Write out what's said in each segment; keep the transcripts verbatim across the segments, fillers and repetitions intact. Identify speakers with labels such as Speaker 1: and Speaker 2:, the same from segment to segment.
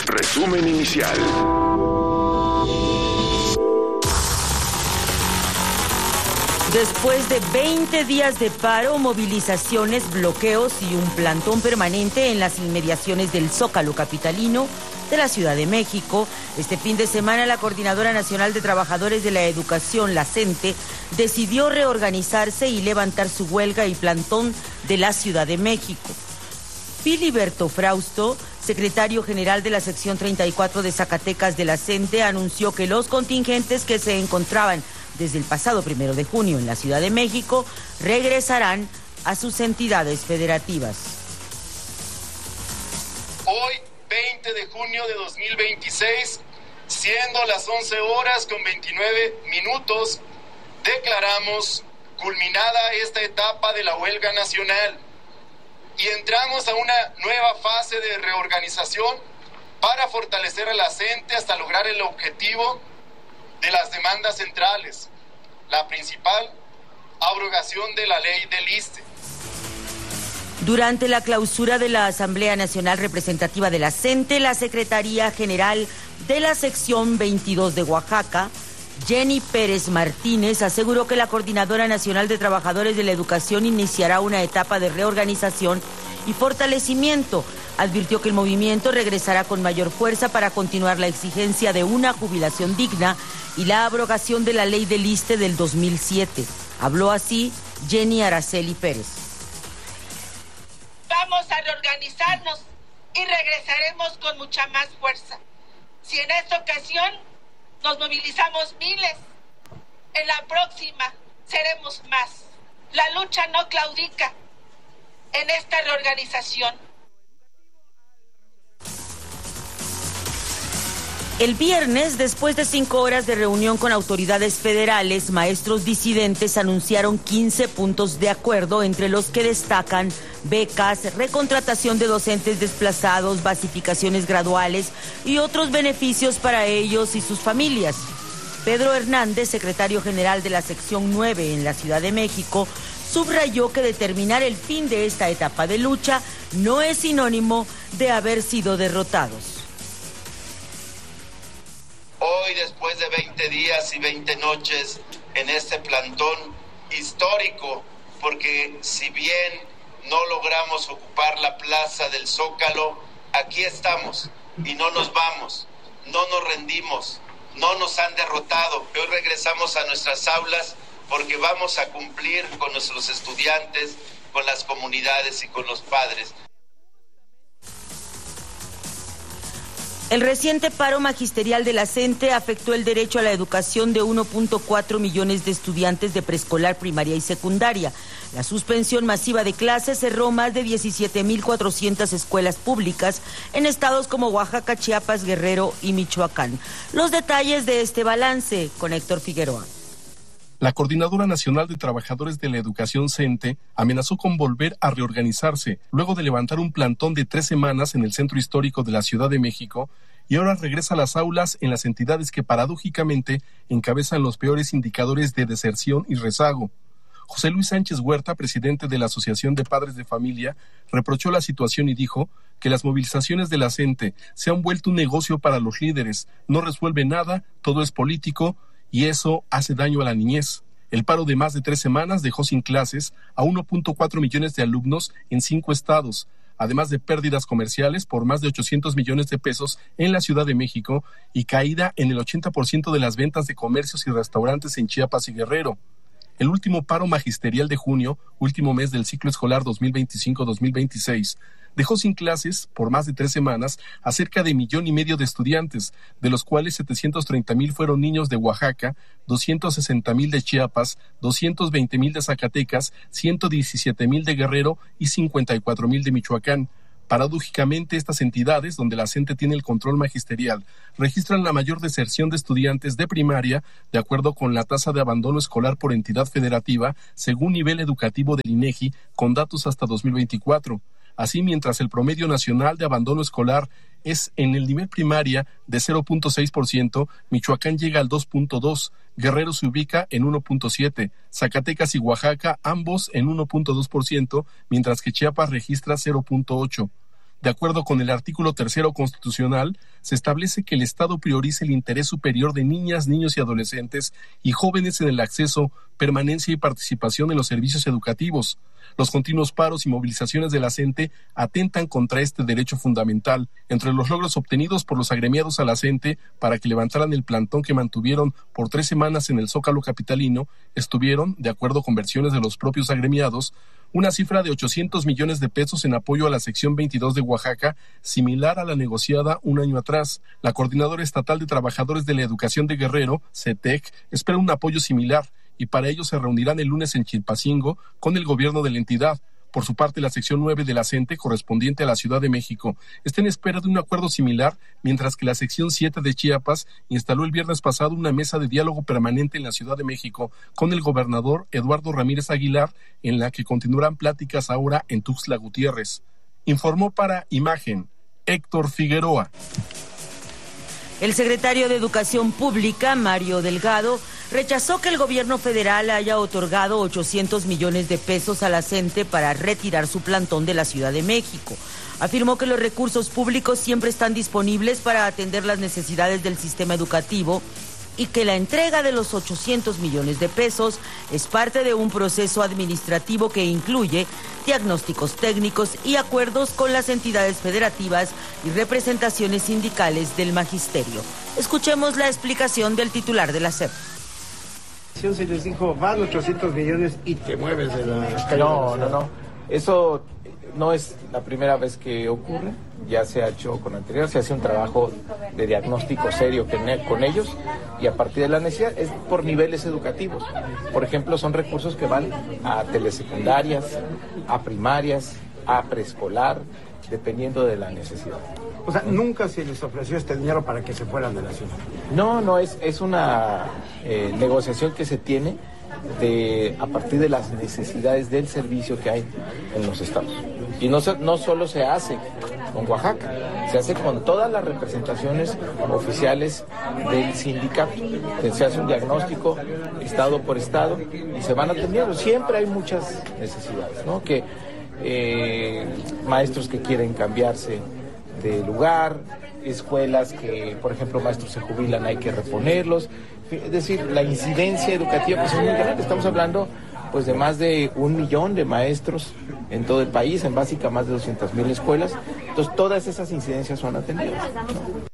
Speaker 1: Resumen inicial.
Speaker 2: Después de veinte días de paro, movilizaciones, bloqueos y un plantón permanente en las inmediaciones del Zócalo capitalino de la Ciudad de México, este fin de semana la Coordinadora Nacional de Trabajadores de la Educación, la CENTE, decidió reorganizarse y levantar su huelga y plantón de la Ciudad de México. Filiberto Frausto, secretario general de la sección treinta y cuatro de Zacatecas de la CENTE, anunció que los contingentes que se encontraban desde el pasado primero de junio en la Ciudad de México regresarán a sus entidades federativas.
Speaker 3: Hoy, veinte de junio de dos mil veintiséis, siendo las once horas con veintinueve minutos, declaramos culminada esta etapa de la huelga nacional y entramos a una nueva fase de reorganización para fortalecer a la CENTE hasta lograr el objetivo de las demandas centrales, la principal, abrogación de la ley del ISSSTE.
Speaker 2: Durante la clausura de la Asamblea Nacional Representativa de la CENTE, la Secretaría General de la Sección veintidós de Oaxaca, Jenny Pérez Martínez, aseguró que la Coordinadora Nacional de Trabajadores de la Educación iniciará una etapa de reorganización y fortalecimiento. Advirtió que el movimiento regresará con mayor fuerza para continuar la exigencia de una jubilación digna y la abrogación de la ley del ISSSTE del dos mil siete. Habló así Jenny Araceli Pérez.
Speaker 4: Vamos a reorganizarnos y regresaremos con mucha más fuerza. Si en esta ocasión nos movilizamos miles, en la próxima seremos más. La lucha no claudica en esta reorganización.
Speaker 2: El viernes, después de cinco horas de reunión con autoridades federales, maestros disidentes anunciaron quince puntos de acuerdo, entre los que destacan becas, recontratación de docentes desplazados, basificaciones graduales y otros beneficios para ellos y sus familias. Pedro Hernández, secretario general de la sección nueve en la Ciudad de México, subrayó que determinar el fin de esta etapa de lucha no es sinónimo de haber sido derrotados.
Speaker 3: Hoy, después de veinte días y veinte noches en este plantón histórico, porque si bien no logramos ocupar la plaza del Zócalo, aquí estamos y no nos vamos, no nos rendimos, no nos han derrotado. Hoy regresamos a nuestras aulas porque vamos a cumplir con nuestros estudiantes, con las comunidades y con los padres.
Speaker 2: El reciente paro magisterial de la CENTE afectó el derecho a la educación de uno punto cuatro millones de estudiantes de preescolar, primaria y secundaria. La suspensión masiva de clases cerró más de diecisiete mil cuatrocientas escuelas públicas en estados como Oaxaca, Chiapas, Guerrero y Michoacán. Los detalles de este balance con Héctor Figueroa.
Speaker 5: La Coordinadora Nacional de Trabajadores de la Educación CENTE amenazó con volver a reorganizarse luego de levantar un plantón de tres semanas en el centro histórico de la Ciudad de México y ahora regresa a las aulas en las entidades que paradójicamente encabezan los peores indicadores de deserción y rezago. José Luis Sánchez Huerta, presidente de la Asociación de Padres de Familia, reprochó la situación y dijo que las movilizaciones de la CENTE se han vuelto un negocio para los líderes, no resuelve nada, todo es político, y eso hace daño a la niñez. El paro de más de tres semanas dejó sin clases a uno punto cuatro millones de alumnos en cinco estados, además de pérdidas comerciales por más de ochocientos millones de pesos en la Ciudad de México y caída en el ochenta por ciento de las ventas de comercios y restaurantes en Chiapas y Guerrero. El último paro magisterial de junio, último mes del ciclo escolar dos mil veinticinco dos mil veintiséis, dejó sin clases por más de tres semanas a cerca de millón y medio de estudiantes, de los cuales setecientos treinta mil fueron niños de Oaxaca, doscientos sesenta mil de Chiapas, doscientos veinte mil de Zacatecas, ciento diecisiete mil de Guerrero y cincuenta y cuatro mil de Michoacán. Paradójicamente, estas entidades, donde la CENTE tiene el control magisterial, registran la mayor deserción de estudiantes de primaria, de acuerdo con la tasa de abandono escolar por entidad federativa, según nivel educativo del INEGI, con datos hasta dos mil veinticuatro. Así, mientras el promedio nacional de abandono escolar es en el nivel primaria de cero punto seis por ciento, Michoacán llega al dos punto dos por ciento, Guerrero se ubica en uno punto siete por ciento, Zacatecas y Oaxaca ambos en uno punto dos por ciento, mientras que Chiapas registra cero punto ocho por ciento. De acuerdo con el artículo tercero constitucional, se establece que el Estado priorice el interés superior de niñas, niños y adolescentes y jóvenes en el acceso, permanencia y participación en los servicios educativos. Los continuos paros y movilizaciones de la CENTE atentan contra este derecho fundamental. Entre los logros obtenidos por los agremiados a la CENTE para que levantaran el plantón que mantuvieron por tres semanas en el Zócalo capitalino, estuvieron, de acuerdo con versiones de los propios agremiados, una cifra de ochocientos millones de pesos en apoyo a la sección veintidós de Oaxaca, similar a la negociada un año atrás. La Coordinadora Estatal de Trabajadores de la Educación de Guerrero, CETEC, espera un apoyo similar y para ello se reunirán el lunes en Chilpancingo con el gobierno de la entidad. Por su parte, la sección nueve de la CENTE, correspondiente a la Ciudad de México, está en espera de un acuerdo similar, mientras que la sección siete de Chiapas instaló el viernes pasado una mesa de diálogo permanente en la Ciudad de México con el gobernador Eduardo Ramírez Aguilar, en la que continuarán pláticas ahora en Tuxtla Gutiérrez. Informó para Imagen, Héctor Figueroa.
Speaker 2: El secretario de Educación Pública, Mario Delgado, rechazó que el gobierno federal haya otorgado ochocientos millones de pesos a la CENTE para retirar su plantón de la Ciudad de México. Afirmó que los recursos públicos siempre están disponibles para atender las necesidades del sistema educativo y que la entrega de los ochocientos millones de pesos es parte de un proceso administrativo que incluye diagnósticos técnicos y acuerdos con las entidades federativas y representaciones sindicales del magisterio. Escuchemos la explicación del titular de la S E P.
Speaker 1: Se les dijo, van ochocientos millones y te mueves de la calle.
Speaker 6: No, no, no. Eso no es la primera vez que ocurre. Ya se ha hecho con anterioridad, se hace un trabajo de diagnóstico serio con ellos y a partir de la necesidad es por niveles educativos. Por ejemplo, son recursos que van a telesecundarias, a primarias, a preescolar, dependiendo de la necesidad.
Speaker 1: O sea, nunca se les ofreció este dinero para que se fueran de la ciudad.
Speaker 6: No, no, es, es una eh, negociación que se tiene de a partir de las necesidades del servicio que hay en los estados. Y no, se, no solo se hace con Oaxaca, se hace con todas las representaciones oficiales del sindicato. Se hace un diagnóstico estado por estado y se van atendiendo. Siempre hay muchas necesidades, ¿no? Que eh, maestros que quieren cambiarse de lugar, escuelas que, por ejemplo, maestros se jubilan, hay que reponerlos. Es decir, la incidencia educativa pues, es muy grande. Estamos hablando pues de más de un millón de maestros en todo el país, en básica más de doscientas mil escuelas. Entonces, todas esas incidencias son atendidas, ¿no?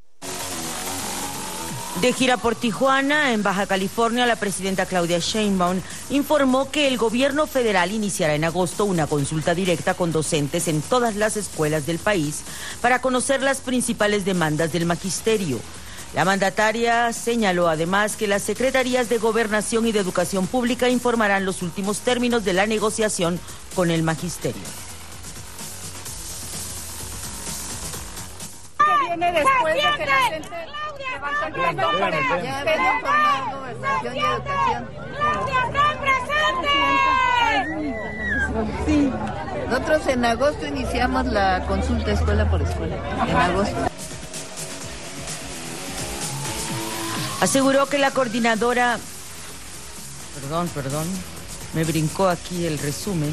Speaker 2: De gira por Tijuana, en Baja California, la presidenta Claudia Sheinbaum informó que el gobierno federal iniciará en agosto una consulta directa con docentes en todas las escuelas del país para conocer las principales demandas del magisterio. La mandataria señaló además que las secretarías de Gobernación y de Educación Pública informarán los últimos términos de la negociación con el magisterio.
Speaker 7: Que viene después de que la gente levantó el plantón para el Ministerio de Gobernación y Educación. Sí. Nosotros en agosto iniciamos la consulta escuela por escuela. En agosto.
Speaker 2: Aseguró que la coordinadora, perdón, perdón, me brincó aquí el resumen.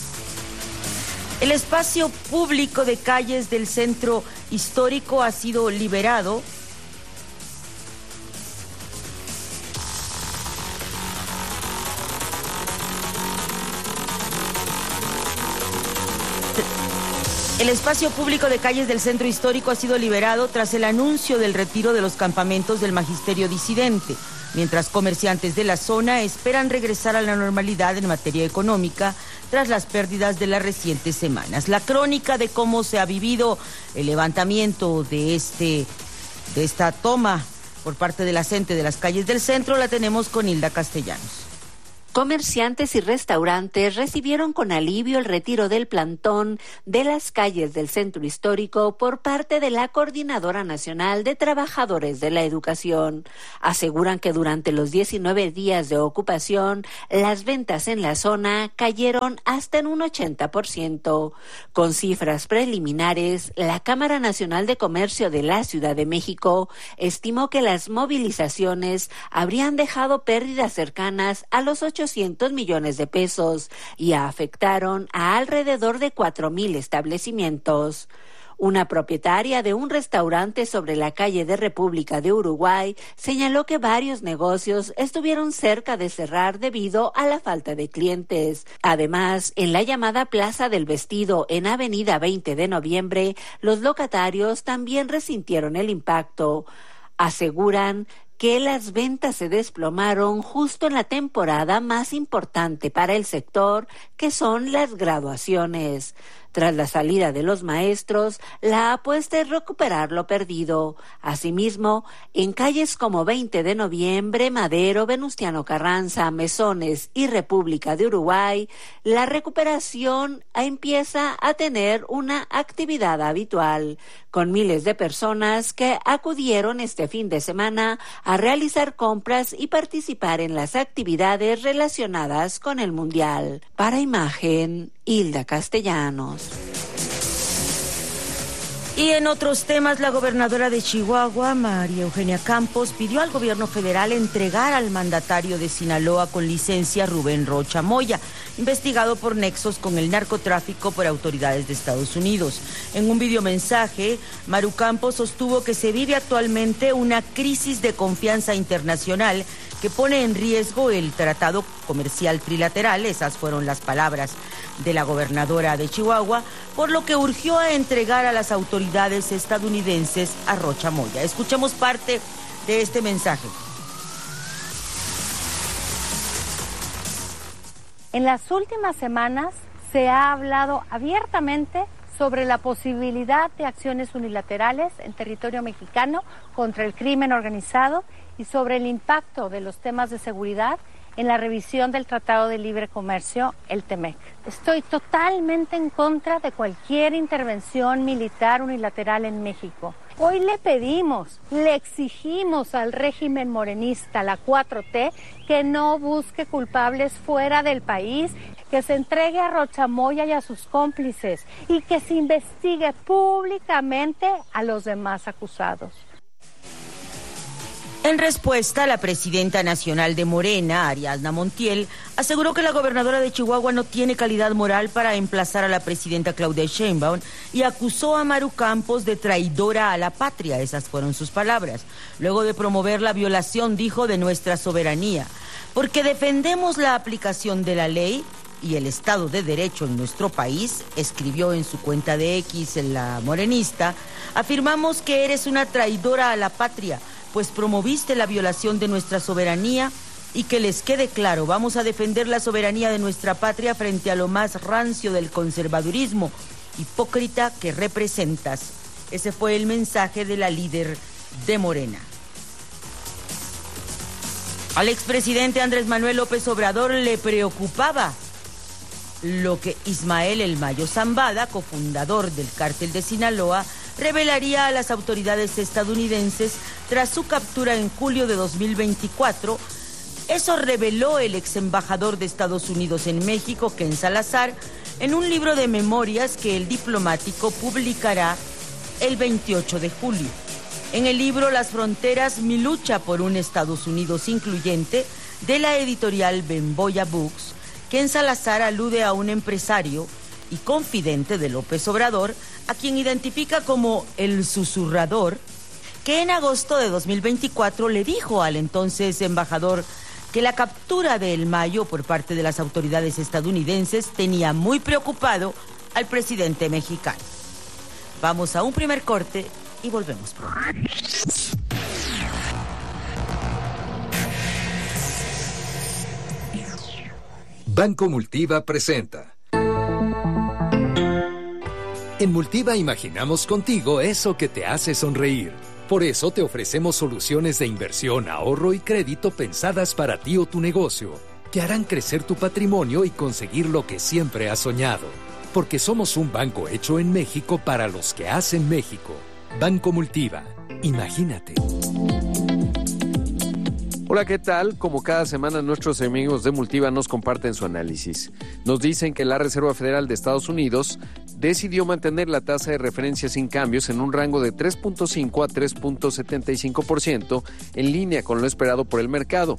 Speaker 2: El espacio público de calles del centro histórico ha sido liberado. El espacio público de calles del centro histórico ha sido liberado tras el anuncio del retiro de los campamentos del magisterio disidente, mientras comerciantes de la zona esperan regresar a la normalidad en materia económica tras las pérdidas de las recientes semanas. La crónica de cómo se ha vivido el levantamiento de, este, de esta toma por parte de la CENTE de las calles del centro la tenemos con Hilda Castellanos.
Speaker 8: Comerciantes y restaurantes recibieron con alivio el retiro del plantón de las calles del centro histórico por parte de la Coordinadora Nacional de Trabajadores de la Educación. Aseguran que durante los diecinueve días de ocupación, las ventas en la zona cayeron hasta en un ochenta por ciento. Con cifras preliminares, la Cámara Nacional de Comercio de la Ciudad de México estimó que las movilizaciones habrían dejado pérdidas cercanas a los ochocientos ochocientos millones de pesos y afectaron a alrededor de cuatro mil establecimientos. Una propietaria de un restaurante sobre la calle de República de Uruguay señaló que varios negocios estuvieron cerca de cerrar debido a la falta de clientes. Además, en la llamada Plaza del Vestido en Avenida veinte de Noviembre, los locatarios también resintieron el impacto. Aseguran que las ventas se desplomaron justo en la temporada más importante para el sector, que son las graduaciones. Tras la salida de los maestros, la apuesta es recuperar lo perdido. Asimismo, en calles como veinte de Noviembre, Madero, Venustiano Carranza, Mesones y República de Uruguay, la recuperación empieza a tener una actividad habitual, con miles de personas que acudieron este fin de semana a realizar compras y participar en las actividades relacionadas con el Mundial. Para Imagen, Hilda Castellanos.
Speaker 2: Y en otros temas, la gobernadora de Chihuahua, María Eugenia Campos, pidió al gobierno federal entregar al mandatario de Sinaloa con licencia, Rubén Rocha Moya, investigado por nexos con el narcotráfico por autoridades de Estados Unidos. En un videomensaje, Maru Campos sostuvo que se vive actualmente una crisis de confianza internacional que pone en riesgo el tratado comercial trilateral, esas fueron las palabras de la gobernadora de Chihuahua, por lo que urgió a entregar a las autoridades estadounidenses a Rocha Moya. Escuchemos parte de este mensaje.
Speaker 9: En las últimas semanas se ha hablado abiertamente sobre la posibilidad de acciones unilaterales en territorio mexicano contra el crimen organizado y sobre el impacto de los temas de seguridad en la revisión del Tratado de Libre Comercio, el TEMEC. Estoy totalmente en contra de cualquier intervención militar unilateral en México. Hoy le pedimos, le exigimos al régimen morenista, la cuatro T, que no busque culpables fuera del país, que se entregue a Rocha Moya y a sus cómplices y que se investigue públicamente a los demás acusados.
Speaker 2: En respuesta, la presidenta nacional de Morena, Ariadna Montiel, aseguró que la gobernadora de Chihuahua no tiene calidad moral para emplazar a la presidenta Claudia Sheinbaum y acusó a Maru Campos de traidora a la patria, esas fueron sus palabras, luego de promover la violación, dijo, de nuestra soberanía. Porque defendemos la aplicación de la ley y el Estado de Derecho en nuestro país, escribió en su cuenta de X la morenista, afirmamos que eres una traidora a la patria, pues promoviste la violación de nuestra soberanía y que les quede claro, vamos a defender la soberanía de nuestra patria frente a lo más rancio del conservadurismo hipócrita que representas. Ese fue el mensaje de la líder de Morena. Al expresidente Andrés Manuel López Obrador le preocupaba lo que Ismael El Mayo Zambada, cofundador del cártel de Sinaloa, revelaría a las autoridades estadounidenses tras su captura en julio de dos mil veinticuatro. Eso reveló el ex embajador de Estados Unidos en México, Ken Salazar, en un libro de memorias que el diplomático publicará el veintiocho de julio. En el libro Las Fronteras, mi lucha por un Estados Unidos incluyente, de la editorial Bemboya Books, Ken Salazar alude a un empresario y confidente de López Obrador, a quien identifica como el susurrador, que en agosto de dos mil veinticuatro le dijo al entonces embajador que la captura de El Mayo por parte de las autoridades estadounidenses tenía muy preocupado al presidente mexicano. Vamos a un primer corte y volvemos pronto.
Speaker 10: Banco Multiva presenta. En Multiva imaginamos contigo eso que te hace sonreír. Por eso te ofrecemos soluciones de inversión, ahorro y crédito pensadas para ti o tu negocio, que harán crecer tu patrimonio y conseguir lo que siempre has soñado. Porque somos un banco hecho en México para los que hacen México. Banco Multiva. Imagínate.
Speaker 11: Hola, ¿qué tal? Como cada semana nuestros amigos de Multiva nos comparten su análisis. Nos dicen que la Reserva Federal de Estados Unidos decidió mantener la tasa de referencia sin cambios en un rango de tres punto cinco a tres punto setenta y cinco por ciento, en línea con lo esperado por el mercado.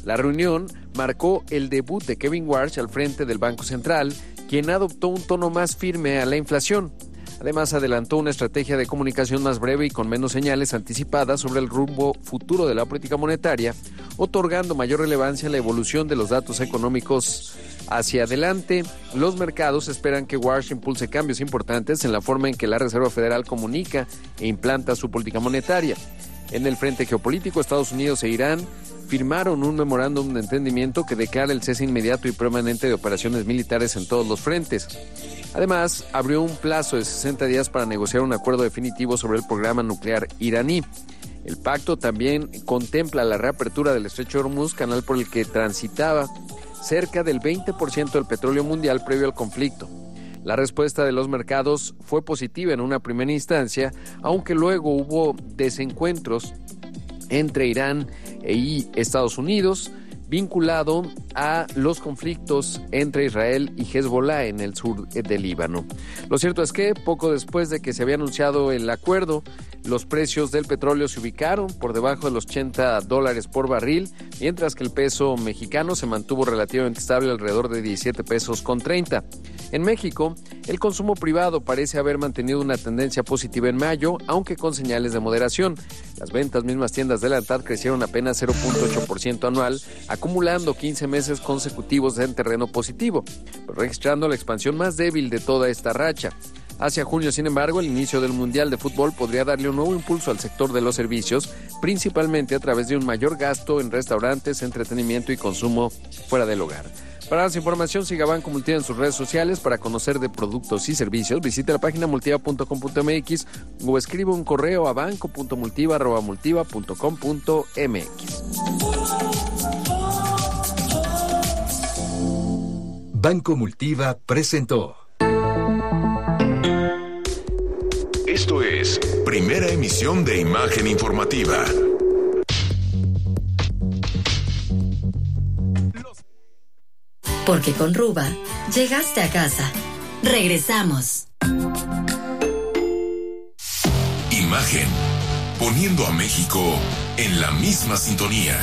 Speaker 11: La reunión marcó el debut de Kevin Warsh al frente del Banco Central, quien adoptó un tono más firme a la inflación. Además, adelantó una estrategia de comunicación más breve y con menos señales anticipadas sobre el rumbo futuro de la política monetaria, otorgando mayor relevancia a la evolución de los datos económicos hacia adelante. Los mercados esperan que Warsh impulse cambios importantes en la forma en que la Reserva Federal comunica e implanta su política monetaria. En el frente geopolítico, Estados Unidos e Irán firmaron un memorándum de entendimiento que declara el cese inmediato y permanente de operaciones militares en todos los frentes. Además, abrió un plazo de sesenta días para negociar un acuerdo definitivo sobre el programa nuclear iraní. El pacto también contempla la reapertura del estrecho de Hormuz, canal por el que transitaba cerca del veinte por ciento del petróleo mundial previo al conflicto. La respuesta de los mercados fue positiva en una primera instancia, aunque luego hubo desencuentros entre Irán y Estados Unidos, vinculado a los conflictos entre Israel y Hezbollah en el sur del Líbano. Lo cierto es que poco después de que se había anunciado el acuerdo, los precios del petróleo se ubicaron por debajo de los ochenta dólares por barril, mientras que el peso mexicano se mantuvo relativamente estable alrededor de diecisiete pesos con treinta. En México, el consumo privado parece haber mantenido una tendencia positiva en mayo, aunque con señales de moderación. Las ventas mismas tiendas de la ANTAD crecieron apenas cero punto ocho por ciento anual, acumulando quince meses consecutivos en terreno positivo, registrando la expansión más débil de toda esta racha. Hacia junio, sin embargo, el inicio del Mundial de Fútbol podría darle un nuevo impulso al sector de los servicios, principalmente a través de un mayor gasto en restaurantes, entretenimiento y consumo fuera del hogar. Para más información, siga Banco Multiva en sus redes sociales. Para conocer de productos y servicios, visite la página multiva punto com punto m x o escribe un correo a banco punto multiva arroba multiva punto com punto m x.
Speaker 10: Banco Multiva presentó.
Speaker 12: Esto es Primera Emisión de Imagen Informativa.
Speaker 13: Porque con Ruba llegaste a casa. Regresamos.
Speaker 12: Imagen, poniendo a México en la misma sintonía.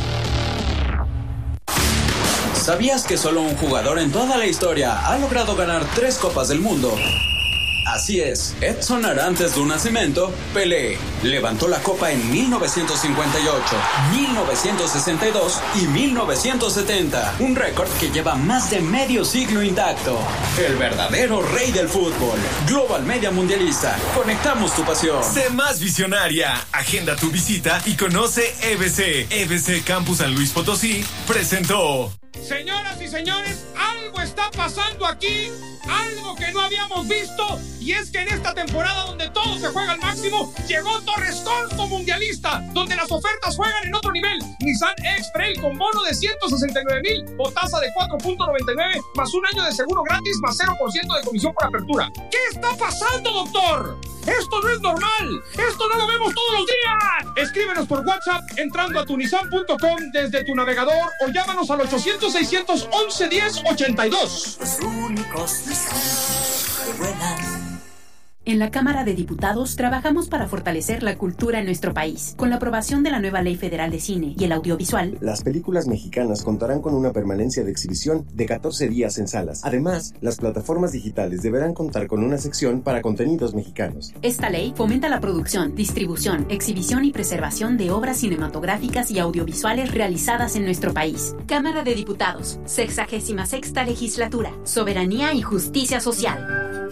Speaker 14: ¿Sabías que solo un jugador en toda la historia ha logrado ganar tres Copas del Mundo? Así es, Edson Arantes do Nascimento, Pelé, levantó la copa en mil novecientos cincuenta y ocho, mil novecientos sesenta y dos y mil novecientos setenta, un récord que lleva más de medio siglo intacto. El verdadero rey del fútbol, Global Media Mundialista, conectamos tu pasión.
Speaker 15: Sé más visionaria, agenda tu visita y conoce E B C. E B C Campus San Luis Potosí presentó.
Speaker 16: Señoras y señores, algo está pasando aquí, algo que no habíamos visto, y es que en esta temporada donde todo se juega al máximo, llegó Torres Corso Mundialista, donde las ofertas juegan en otro nivel. Nissan X-Trail con bono de ciento sesenta y nueve mil o tasa de cuatro punto noventa y nueve, más un año de seguro gratis, más cero por ciento de comisión por apertura. ¿Qué está pasando, doctor? ¡Esto no es normal! ¡Esto no lo vemos todos los días! Escríbenos por WhatsApp entrando a tu nissan punto com desde tu navegador o llámanos al ochocientos, seiscientos once, diez, ochenta y dos.
Speaker 17: Los únicos que vuelan.
Speaker 18: En la Cámara de Diputados trabajamos para fortalecer la cultura en nuestro país. Con la aprobación de la nueva Ley Federal de Cine y el Audiovisual,
Speaker 19: las películas mexicanas contarán con una permanencia de exhibición de catorce días en salas. Además, las plataformas digitales deberán contar con una sección para contenidos mexicanos.
Speaker 18: Esta ley fomenta la producción, distribución, exhibición y preservación de obras cinematográficas y audiovisuales realizadas en nuestro país. Cámara de Diputados, sexagésima sexta legislatura, soberanía y justicia social.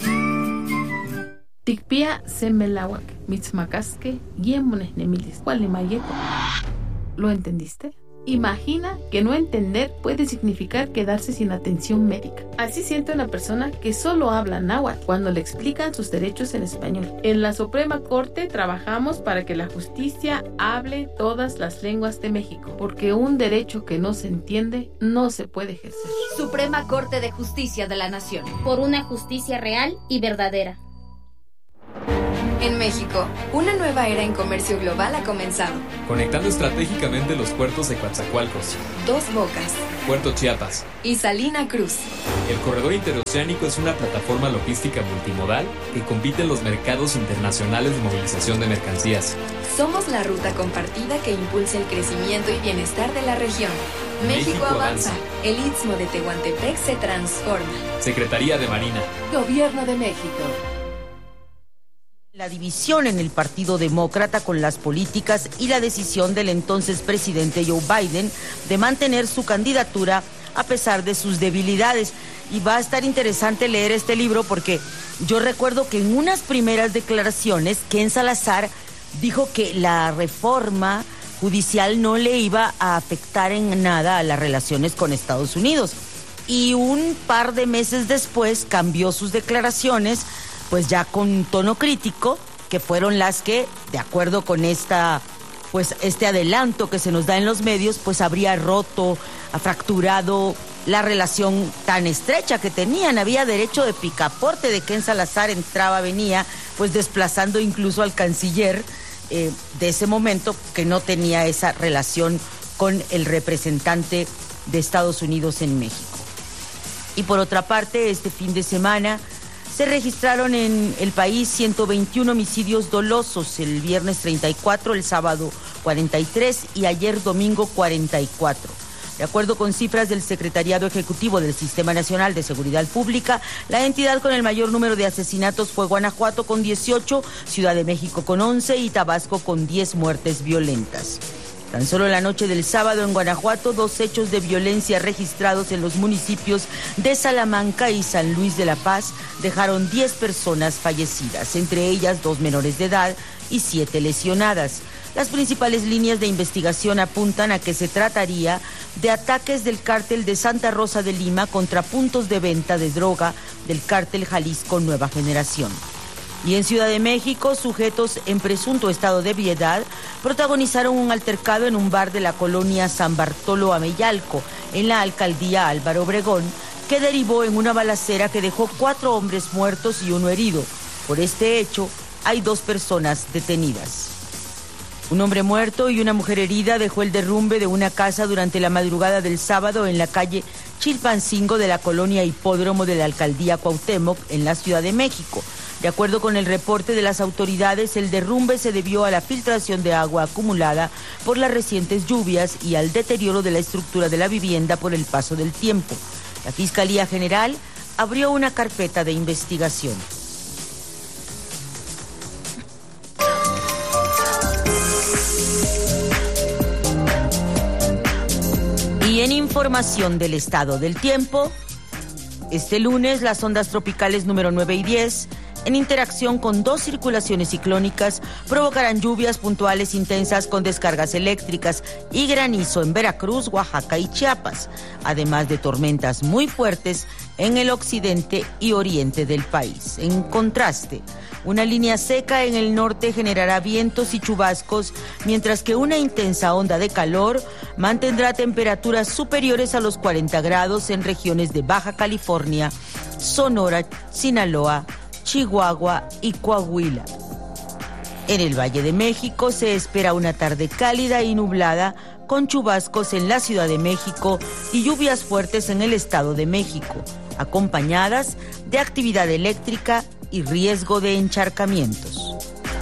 Speaker 20: Tikpia semelawak, mitzmakaske, guiemones nemilis, mayeto. ¿Lo entendiste? Imagina que no entender puede significar quedarse sin atención médica. Así siente una persona que solo habla náhuatl cuando le explican sus derechos en español. En la Suprema Corte trabajamos para que la justicia hable todas las lenguas de México, porque un derecho que no se entiende no se puede ejercer.
Speaker 21: Suprema Corte de Justicia de la Nación.
Speaker 22: Por una justicia real y verdadera.
Speaker 21: En México, una nueva era en comercio global ha comenzado.
Speaker 22: Conectando estratégicamente los puertos de Coatzacoalcos,
Speaker 21: Dos Bocas,
Speaker 22: Puerto Chiapas
Speaker 21: y Salina Cruz.
Speaker 22: El corredor interoceánico es una plataforma logística multimodal que compite en los mercados internacionales de movilización de mercancías.
Speaker 21: Somos la ruta compartida que impulsa el crecimiento y bienestar de la región. México, México avanza. avanza. El Istmo de Tehuantepec se transforma.
Speaker 22: Secretaría de Marina.
Speaker 21: Gobierno de México.
Speaker 2: La división en el Partido Demócrata con las políticas y la decisión del entonces presidente Joe Biden de mantener su candidatura a pesar de sus debilidades. Y va a estar interesante leer este libro porque yo recuerdo que en unas primeras declaraciones Ken Salazar dijo que la reforma judicial no le iba a afectar en nada a las relaciones con Estados Unidos. Y un par de meses después cambió sus declaraciones, pues ya con tono crítico, que fueron las que, de acuerdo con esta, pues este adelanto que se nos da en los medios, pues habría roto, ha fracturado la relación tan estrecha que tenían. Había derecho de picaporte de Ken Salazar, entraba, venía, pues desplazando incluso al canciller eh, de ese momento, que no tenía esa relación con el representante de Estados Unidos en México. Y por otra parte, este fin de semana se registraron en el país ciento veintiún homicidios dolosos, el viernes treinta y cuatro, el sábado cuarenta y tres y ayer domingo cuarenta y cuatro. De acuerdo con cifras del Secretariado Ejecutivo del Sistema Nacional de Seguridad Pública, la entidad con el mayor número de asesinatos fue Guanajuato con dieciocho, Ciudad de México con once y Tabasco con diez muertes violentas. Tan solo la noche del sábado en Guanajuato, dos hechos de violencia registrados en los municipios de Salamanca y San Luis de la Paz dejaron diez personas fallecidas, entre ellas dos menores de edad y siete lesionadas. Las principales líneas de investigación apuntan a que se trataría de ataques del cártel de Santa Rosa de Lima contra puntos de venta de droga del cártel Jalisco Nueva Generación. Y en Ciudad de México, sujetos en presunto estado de ebriedad protagonizaron un altercado en un bar de la colonia San Bartolo Ameyalco, en la alcaldía Álvaro Obregón, que derivó en una balacera que dejó cuatro hombres muertos y uno herido. Por este hecho, hay dos personas detenidas. Un hombre muerto y una mujer herida dejó el derrumbe de una casa durante la madrugada del sábado en la calle Chilpancingo de la colonia Hipódromo de la alcaldía Cuauhtémoc, en la Ciudad de México. De acuerdo con el reporte de las autoridades, el derrumbe se debió a la filtración de agua acumulada por las recientes lluvias y al deterioro de la estructura de la vivienda por el paso del tiempo. La Fiscalía General abrió una carpeta de investigación. Y en información del estado del tiempo, este lunes las ondas tropicales número nueve y diez, en interacción con dos circulaciones ciclónicas, provocarán lluvias puntuales intensas con descargas eléctricas y granizo en Veracruz, Oaxaca y Chiapas, además de tormentas muy fuertes en el occidente y oriente del país. En contraste, una línea seca en el norte generará vientos y chubascos, mientras que una intensa onda de calor mantendrá temperaturas superiores a los cuarenta grados en regiones de Baja California, Sonora, Sinaloa, Chihuahua y Coahuila. En el Valle de México se espera una tarde cálida y nublada, con chubascos en la Ciudad de México y lluvias fuertes en el Estado de México, acompañadas de actividad eléctrica y riesgo de encharcamientos.